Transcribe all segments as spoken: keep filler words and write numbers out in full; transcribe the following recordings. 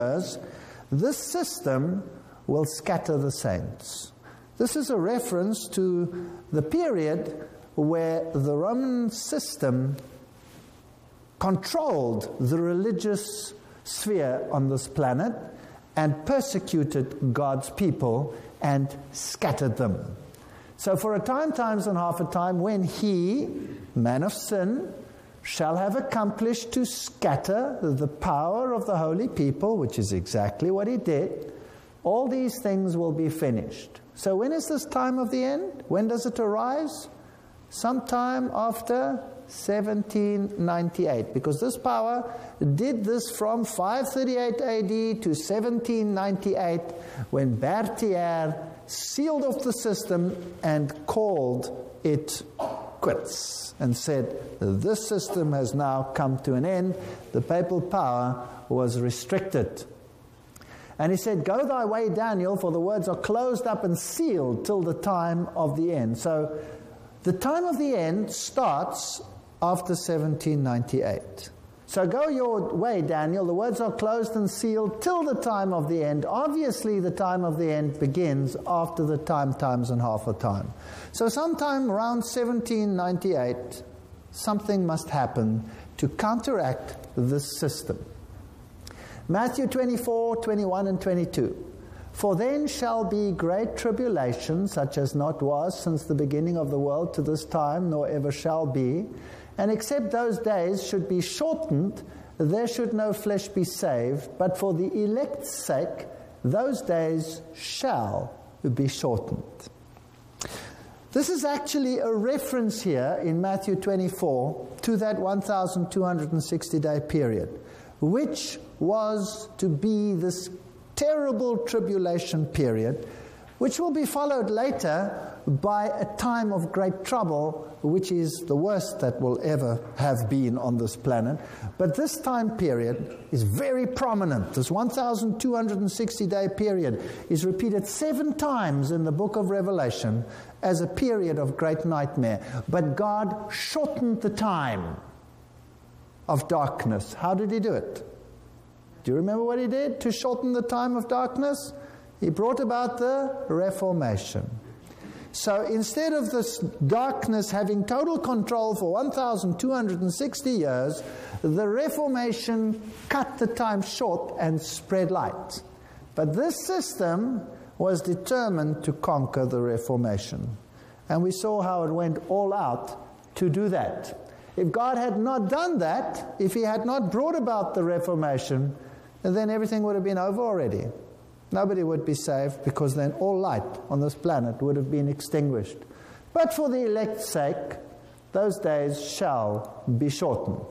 years, this system will scatter the saints. This is a reference to the period where the Roman system controlled the religious sphere on this planet and persecuted God's people and scattered them. So for a time, times and half a time, when he, man of sin, shall have accomplished to scatter the power of the holy people, which is exactly what he did, all these things will be finished. So when is this time of the end? When does it arise? Sometime after seventeen ninety-eight, because this power did this from five thirty-eight A D to seventeen ninety-eight, when Berthier sealed off the system and called it quits and said, this system has now come to an end. The papal power was restricted. And he said, go thy way, Daniel, for the words are closed up and sealed till the time of the end. So the time of the end starts after seventeen ninety-eight. So go your way, Daniel. The words are closed and sealed till the time of the end. Obviously, the time of the end begins after the time, times, and half a time. So sometime around seventeen ninety-eight, something must happen to counteract this system. Matthew twenty-four, twenty-one, and twenty-two. For then shall be great tribulation, such as not was since the beginning of the world to this time, nor ever shall be. And except those days should be shortened, there should no flesh be saved. But for the elect's sake, those days shall be shortened. This is actually a reference here in Matthew twenty-four to that one thousand two hundred sixty day period, which was to be this terrible tribulation period, which will be followed later by a time of great trouble, which is the worst that will ever have been on this planet. But this time period is very prominent. This one thousand two hundred sixty day period is repeated seven times in the book of Revelation as a period of great nightmare. But God shortened the time of darkness. How did he do it? Do you remember what he did to shorten the time of darkness? He brought about the Reformation. So instead of this darkness having total control for one thousand two hundred sixty years, the Reformation cut the time short and spread light. But this system was determined to conquer the Reformation. And we saw how it went all out to do that. If God had not done that, if he had not brought about the Reformation, then everything would have been over already. Nobody would be saved, because then all light on this planet would have been extinguished. But for the elect's sake, those days shall be shortened.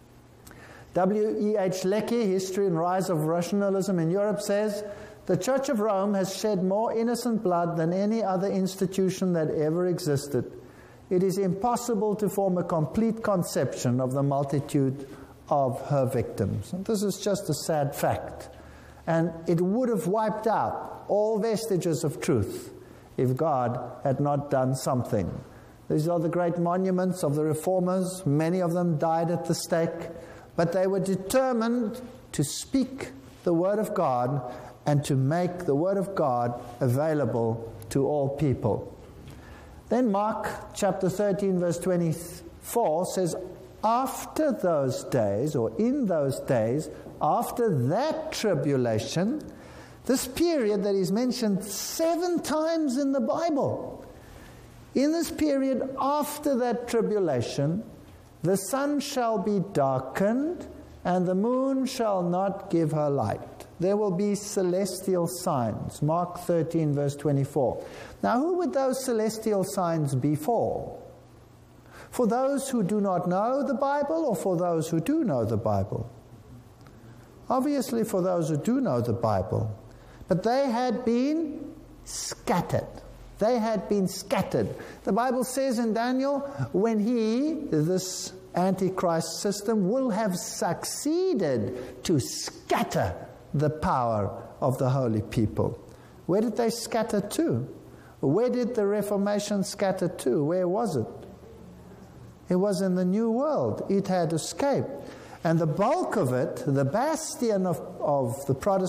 W E H Lecky, History and Rise of Rationalism in Europe, says, the Church of Rome has shed more innocent blood than any other institution that ever existed. It is impossible to form a complete conception of the multitude of her victims. And this is just a sad fact. And it would have wiped out all vestiges of truth if God had not done something. These are the great monuments of the reformers. Many of them died at the stake. But they were determined to speak the word of God and to make the word of God available to all people. Then Mark chapter thirteen verse twenty-four says, after those days, or in those days, after that tribulation, this period that is mentioned seven times in the Bible, in this period after that tribulation, the sun shall be darkened and the moon shall not give her light. There will be celestial signs. Mark thirteen verse twenty-four. Now who would those celestial signs be for? For those who do not know the Bible, or for those who do know the Bible? Obviously for those who do know the Bible. But they had been scattered. They had been scattered. The Bible says in Daniel, when he, this Antichrist system, will have succeeded to scatter the power of the holy people. Where did they scatter to? Where did the Reformation scatter to? Where was it? It was in the New World. It had escaped. And the bulk of it, the bastion of, of the Protestant